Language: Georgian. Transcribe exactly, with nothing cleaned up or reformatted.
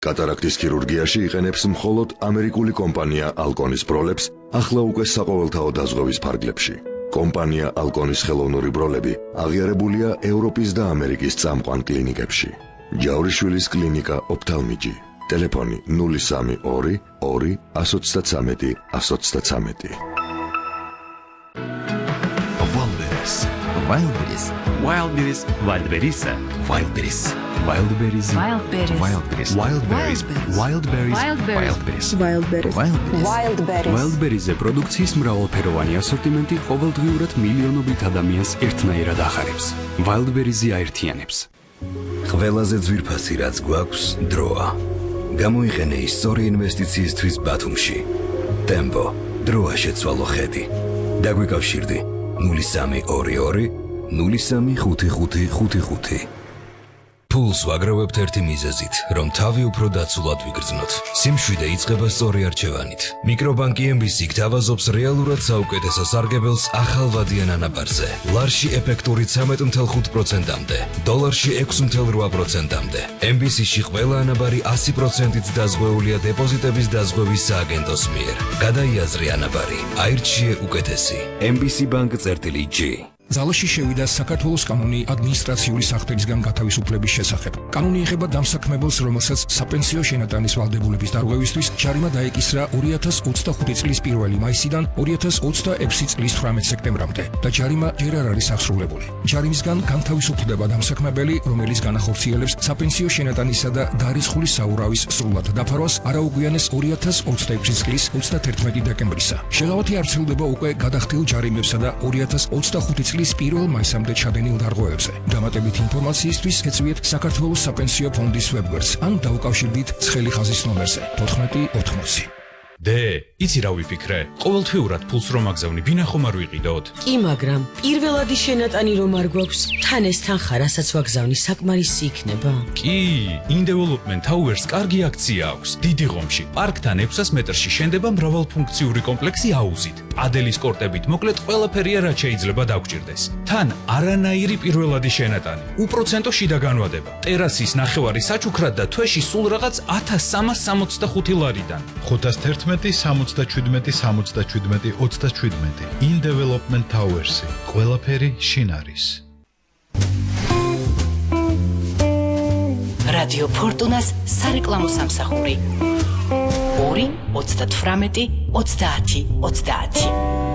კატარაქტის ქირურგიაში იყენებს მხოლოდ ამერიკული კომპანია ალკონის ბროლებს, ახლა უკვე საყოველთაო დაზღვევის ფარგლებში. კომპანია ალკონის ხელოვნური ბროლები აღიარებულია ევროპის და ამერიკის წამყვან კლინიკებში. ჯავრიშვილის კლინიკა ოფთალმიჯი. ტელეფონი ნული სამი ორი ორი εκατო ოცდათვრამეტი εκατო ოცდათვრამეტი. Wildberries. Wildberries. Wildberries. Wildberries. Wildberries. Wildberries. Wildberries. Wildberries. Wildberries. Wildberries. Wildberries. Wildberries. Wildberries-ზე პროდუქციის მრავალფეროვანი ასორტიმენტი ყოველდღიურად მილიონობით ადამიანს ერთნაირად ახარებს. Wildberries-ი აერთიანებს. ყველაზე ძვირფასი რაც გვაქვს დროა. გამოიყენე ის სწორი ინვესტიციისთვის ბათუმში. Tempo. დროა შეცვალო ხედი. დაგვიკავშირდი ნული სამი ორი ორი ნული სამი ხუთი ხუთი ხუთი ხუთი. Pulls ვაგროვებთ ერთი მიზეზით, რომ თავი უფრო დაცულად ვიგრძნოთ. სიმშვიდე იწყება სწორი არჩევანით. მიკრობანკი ემ ბი სი გთავაზობს რეალურად საუკეთესო სარგებელს ახალვადიან ანაბარზე. ლარში ეფექტური ცამეტ ათი ხუთი პროცენტამდე, დოლარში ექვსი ათი ორი პროცენტამდე. ემ ბი სი-ში ყველა ანაბარი ასი პროცენტით დაზღვეულია დეპოზიტების დაზღვევის სააგენტოს მიერ. გადაიაზრე ანაბარი, აირჩიე უკეთესი. ემ ბი სი Bank წერტილი ჯი. ძალაში შევიდა საქართველოს კანონი ადმინისტრაციული საქმისგან გათავისუფლების შესახებ. კანონი ეხება დამსაქმებელს, რომელსაც საპენსიო შენატანის ვალდებულების დარღვევისთვის ჯარიმა დაეკისრა ორი ათას ოცდახუთი წლის პირველი მაისიდან ორი ათას ოცდაექვსი წლის თვრამეტ სექტემბრამდე და ჯარიმა ჯერ არ არის აღსრულებული. ჯარიმისგან განთავისუფლდება დამსაქმებელი, რომელიც განახორციელებს საპენსიო შენატანისა და დარიცხული საურავის სრულად დაფარვას არაუგვიანეს ორი ათას ოცდაექვსი წლის ოცდათერთმეტი დეკემბრისა. შეღავათი არცილდება უკვე გადახდილ ჯარიმებსა და ორი ათას ოცდახუთი წლის პირველ მაისამდე ჩადენილ დარღვევებზე. დამატებით ინფორმაციისთვის ეწვიეთ საქართველოს საპენსიო ფონდის ვებგვერდს ან დაუკავშირდით ცხელი ხაზის ნომერზე ოთხმეტი ოთხმოცი. დე, იცი რა ვიფიქრე? ყოველთვიურად ფულს რომ აგზავნი, ბინა ხომ არ ვიყიდოთ? კი, მაგრამ პირველადი შენატანი რომ არ გვაქვს, თან ეს თანხა, რასაც ვაგზავნი, საკმარისი იქნება? კი, In-Development Towers კარგი აქცია აქვს. დიდი ღომში, პარკთან ექვსას მეტრში შენდება მრავალფუნქციური კომპლექსი აუზით. პადელის კორტებით მოკლედ ყველაფერია, რაც შეიძლება დაგჭირდეს. თან არანაირი პირველადი შენატანი, უპროცენტო შიდა განვადება, ტერასის ნახევარი საჩუქრად და თვეში სულ რაღაც ათას სამას სამოცდახუთი ლარიდან. ხუთას თერთმეტი სამოცდაჩვიდმეტი სამოცდაჩვიდმეტი ოცდაჩვიდმეტი In-Development Towers-ი. ყველაფერი შინ არის. რადიო ფორტუნას სარეკლამო სამსახური. ორი ოცდათვრამეტი ოცდაათი ოცდაათი.